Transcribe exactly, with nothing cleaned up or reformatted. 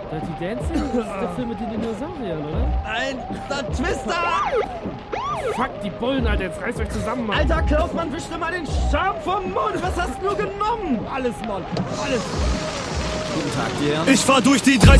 Dirty Dancing? Das ist der Film mit den Dinosauriern, oder? Nein, der Twister! Fuck, die Bullen, Alter, jetzt reißt euch zusammen, Mann. Alter, Kaufmann, wisch dir mal den Charme vom Mund! Was hast du genommen? Alles, Mann, alles. Guten Tag dir. Ich fahr durch die drei